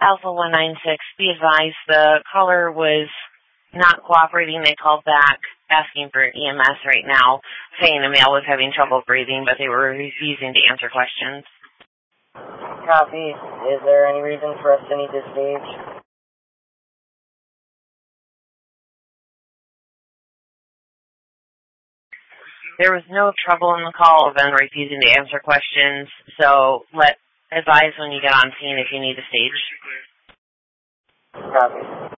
Alpha 196, be advised the caller was not cooperating. They called back asking for EMS right now, saying the male was having trouble breathing, but they were refusing to answer questions. Copy. Is there any reason for us to need this stage? There was no trouble in the call of them refusing to answer questions, so advise when you get on scene if you need a stage. Copy.